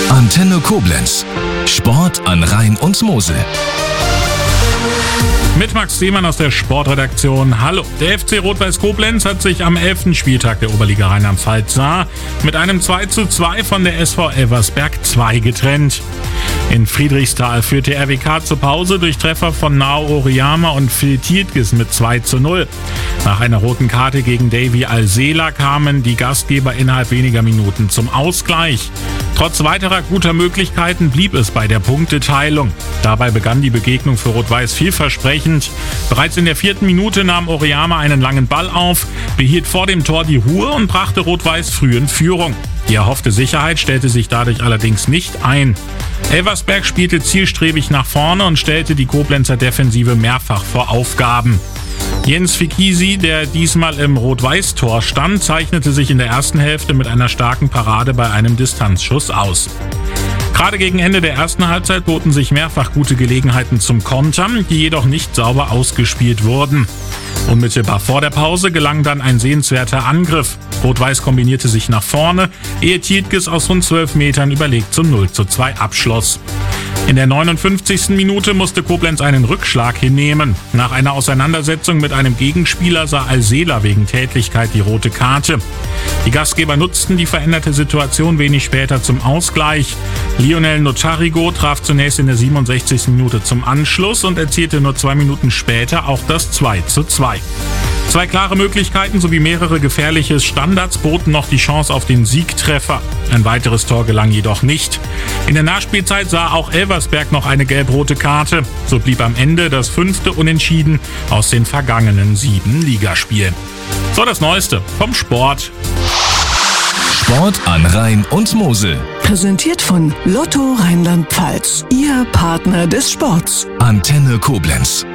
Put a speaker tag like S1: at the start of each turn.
S1: Antenne Koblenz. Sport an Rhein und Mosel.
S2: Mit Max Seemann aus der Sportredaktion. Hallo. Der FC Rot-Weiß Koblenz hat sich am 11. Spieltag der Oberliga Rheinland-Pfalz mit einem 2:2 von der SV Elversberg 2 getrennt. In Friedrichsthal führte RWK zur Pause durch Treffer von Nao Oriyama und Phil Tietges mit 2:0. Nach einer roten Karte gegen Davy Alsela kamen die Gastgeber innerhalb weniger Minuten zum Ausgleich. Trotz weiterer guter Möglichkeiten blieb es bei der Punkteteilung. Dabei begann die Begegnung für Rot-Weiß vielversprechend. Bereits in der 4. Minute nahm Oriyama einen langen Ball auf, behielt vor dem Tor die Ruhe und brachte Rot-Weiß früh in Führung. Die erhoffte Sicherheit stellte sich dadurch allerdings nicht ein. Elversberg spielte zielstrebig nach vorne und stellte die Koblenzer Defensive mehrfach vor Aufgaben. Jens Fikisi, der diesmal im Rot-Weiß-Tor stand, zeichnete sich in der ersten Hälfte mit einer starken Parade bei einem Distanzschuss aus. Gerade gegen Ende der ersten Halbzeit boten sich mehrfach gute Gelegenheiten zum Kontern, die jedoch nicht sauber ausgespielt wurden. Unmittelbar vor der Pause gelang dann ein sehenswerter Angriff. Rot-Weiß kombinierte sich nach vorne, ehe Tietges aus rund 12 Metern überlegt zum 0:2 abschloss. In der 59. Minute musste Koblenz einen Rückschlag hinnehmen. Nach einer Auseinandersetzung mit einem Gegenspieler sah Alsela wegen Tätlichkeit die rote Karte. Die Gastgeber nutzten die veränderte Situation wenig später zum Ausgleich. Lionel Notarigo traf zunächst in der 67. Minute zum Anschluss und erzielte nur 2 Minuten später auch das 2:2. Zwei klare Möglichkeiten sowie mehrere gefährliche Standards boten noch die Chance auf den Siegtreffer. Ein weiteres Tor gelang jedoch nicht. In der Nachspielzeit sah auch Elversberg noch eine gelb-rote Karte. So blieb am Ende das 5. Unentschieden aus den vergangenen 7 Ligaspielen. So das Neueste vom Sport.
S1: Sport an Rhein und Mosel.
S3: Präsentiert von Lotto Rheinland-Pfalz. Ihr Partner des Sports.
S1: Antenne Koblenz.